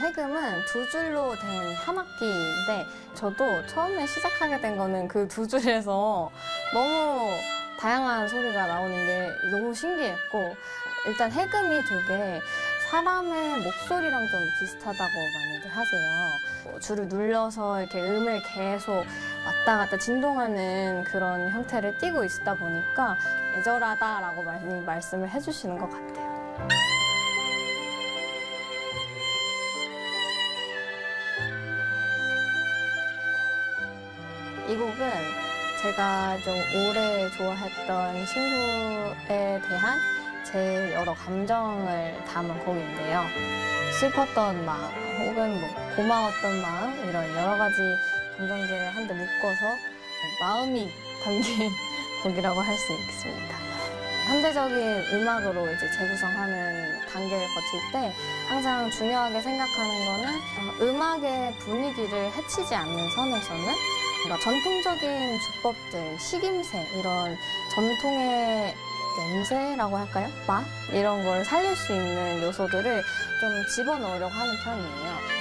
해금은 두 줄로 된 현악기인데 저도 처음에 시작하게 된 거는 그 두 줄에서 너무 다양한 소리가 나오는 게 너무 신기했고 일단 해금이 되게 사람의 목소리랑 좀 비슷하다고 많이들 하세요. 줄을 눌러서 이렇게 음을 계속 왔다 갔다 진동하는 그런 형태를 띠고 있다 보니까 애절하다라고 많이 말씀을 해주시는 것 같아요. 이 곡은 제가 좀 오래 좋아했던 친구에 대한 제 여러 감정을 담은 곡인데요. 슬펐던 마음, 혹은 뭐 고마웠던 마음, 이런 여러 가지 감정들을 한데 묶어서 마음이 담긴 곡이라고 할 수 있습니다. 현대적인 음악으로 이제 재구성하는 단계를 거칠 때 항상 중요하게 생각하는 거는 음악의 분위기를 해치지 않는 선에서는 뭔가 전통적인 주법들, 식임새, 이런 전통의 냄새라고 할까요? 맛? 이런 걸 살릴 수 있는 요소들을 좀 집어넣으려고 하는 편이에요.